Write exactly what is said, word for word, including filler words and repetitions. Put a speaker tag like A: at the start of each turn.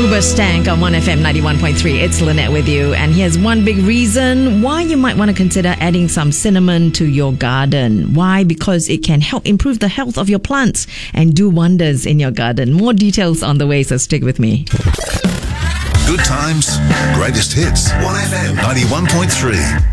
A: Hoobastank on one F M ninety-one point three. It's Lynette with you, and here's one big reason why you might want to consider adding some cinnamon to your garden. Why? Because it can help improve the health of your plants and do wonders in your garden. More details on the way, so stick with me.
B: Good times, greatest hits. one F M ninety-one point three.